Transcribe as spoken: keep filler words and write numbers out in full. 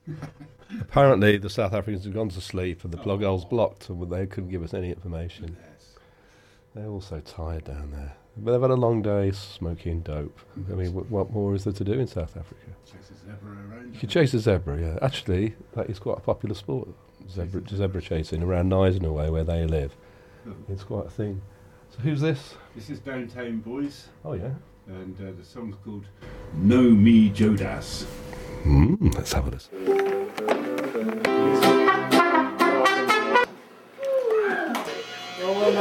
Apparently, the South Africans have gone to sleep and the plug hole's blocked, and they couldn't give us any information. Yes. They're all so tired down there. But they've had a long day smoking dope. I mean, what, what more is there to do in South Africa? Chase a zebra around. You can chase a zebra, yeah. Actually, that is quite a popular sport. Zebra, zebra chasing around Nysen away where they live. Oh. It's quite a thing. So who's this? This is Downtown Boys, Oh, yeah. and uh, the song's called Know Me Jodas. Mm, let's have a listen. It's